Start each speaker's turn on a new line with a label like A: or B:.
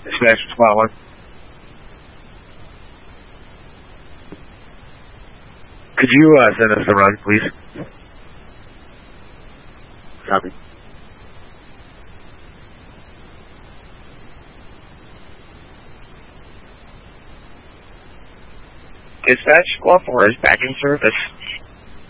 A: Dispatch Squad 1. Could you send us a run, please? Copy. Dispatch Squad 4 is back in service.